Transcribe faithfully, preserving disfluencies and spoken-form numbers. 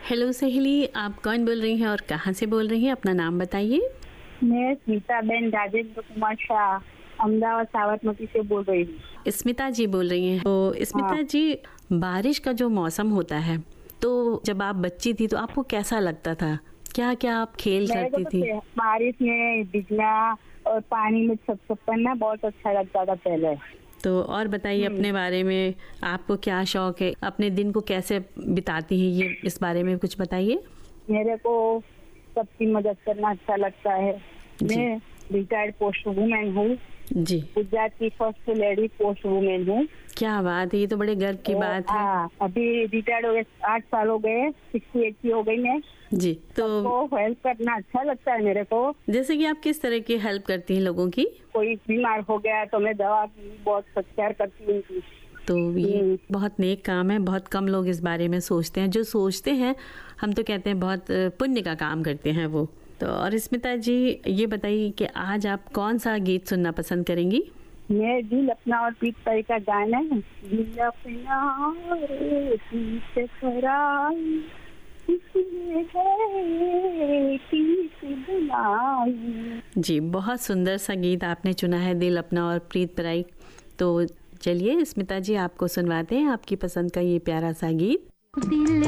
Hello सहेली, आप कौन बोल रही हैं और कहाँ से बोल रही हैं? अपना नाम बताइए। मैं स्मिता बेन राजेंद्र कुमार शाह अहमदाबाद साबरमती से बोल रही हूँ। स्मिता जी बोल रही हैं। तो स्मिता हाँ। जी, बारिश का जो मौसम होता है, तो जब आप बच्ची थी तो आपको कैसा लगता था? क्या क्या आप खेल मेरे को करती तो थी? पे- बारिश में भीगना और पानी में छप छप करना बहुत अच्छा लगता था पहले। तो और बताइए हम्म। अपने बारे में, आपको क्या शौक है? अपने दिन को कैसे बिताती हैं, ये इस बारे में कुछ बताइए। मेरे को सबकी मदद करना अच्छा लगता है। जी। मैं रिटायर्ड पोस्ट वुमेन हूँ, जी, गुजरात की फर्स्ट लेडी पोस्ट वुमेन हूँ। क्या बात है, ये तो बड़े गर्व की और, बात है। हाँ, अभी रिटायर्ड हो गए, आठ साल हो गए, सिक्सटी एट की हो गई मैं। जी, तो सबको हेल्प करना अच्छा लगता है मेरे को। जैसे कि आप किस तरह की हेल्प करती हैं लोगों की? कोई बीमार हो गया तो मैं दवा की बहुत सत्कार करती हूँ। तो ये हम्म। बहुत नेक काम है। बहुत कम लोग इस बारे में सोचते हैं। जो सोचते हैं, हम तो कहते हैं बहुत पुण्य का काम करते हैं वो। तो और स्मिता जी, ये बताइए कि आज आप कौन सा गीत सुनना पसंद करेंगी? मैं दिल अपना और पीत परी का गाना है। दिल अपना रे पीत पराई, इसमें है पीत बुलाई। जी, बहुत सुंदर सा गीत आपने चुना है, दिल अपना और प्रीत पराई। तो चलिए स्मिता जी, आपको सुनवाते हैं आपकी पसंद का ये प्यारा सा गीत। दिल